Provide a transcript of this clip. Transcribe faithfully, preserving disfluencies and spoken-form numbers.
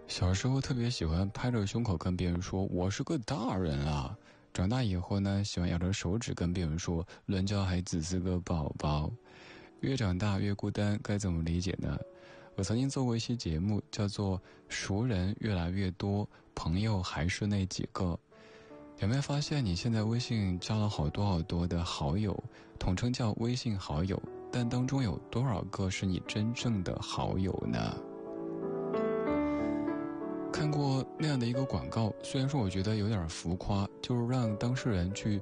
小时候特别喜欢拍着胸口跟别人说我是个大人啊，长大以后呢，喜欢咬着手指跟别人说人家还只是个宝宝。越长大越孤单，该怎么理解呢？我曾经做过一期节目，叫做熟人越来越多，朋友还是那几个。有没有发现你现在微信加了好多好多的好友，统称叫微信好友，但当中有多少个是你真正的好友呢？看过那样的一个广告，虽然说我觉得有点浮夸，就是让当事人去